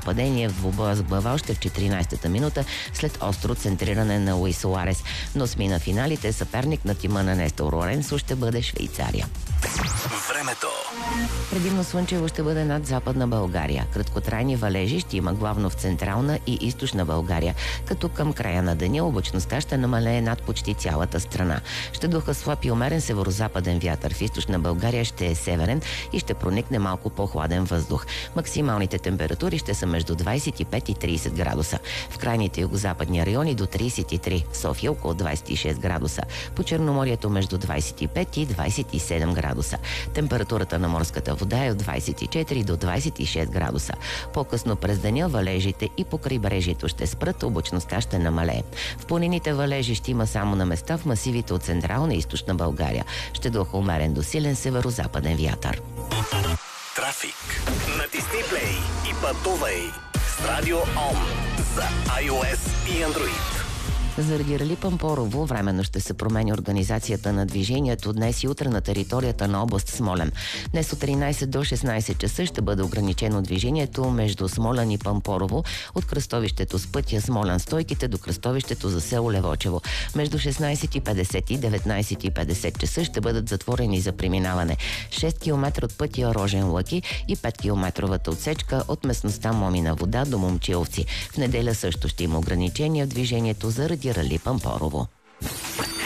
нападение в двубоя с глава още в 14-та минута след остро центриране на Луис Суарес. Но смина финалите, съперник на тима на Нестор Лоренсо ще бъде Швейцария. Времето. Предимно слънчево ще бъде над Западна България. Краткотрайни валежи ще има главно в Централна и Източна България, като към края на деня облачността ще намалее над почти цялата страна. Ще духа слаб и умерен северозападен вятър. В Източна България ще е северен и ще проникне малко по-хладен въздух. Максималните температури ще са между 25 и 30 градуса. В крайните югозападни райони до 33, в София около 26 градуса. По Черноморието между 25 и 27 градуса. Температурата на морската вода е от 24 до 26 градуса. По-късно през деня валежите и по крайбрежието ще спрат, облачността ще намалее. В планините валежи ще има само на места в масивите от Централна и Източна България. Ще духа умерен до силен северозападен вятър. Трафик. Натисни плей и пътувай с Радио Он за iOS и Android. Заради рали Пампорово временно ще се промени организацията на движението днес и утре на територията на област Смолян. Днес от 13 до 16 часа ще бъде ограничено движението между Смолян и Пампорово от кръстовището с пътя Смолян-Стойките до кръстовището за село Левочево. Между 16:50 и 19:50 часа ще бъдат затворени за преминаване 6 км от пътя Рожен-Лъки и 5 км отсечка от местността Момина вода до Момчиловци. В неделя също ще има ограничения в движението заради рали Пампорово.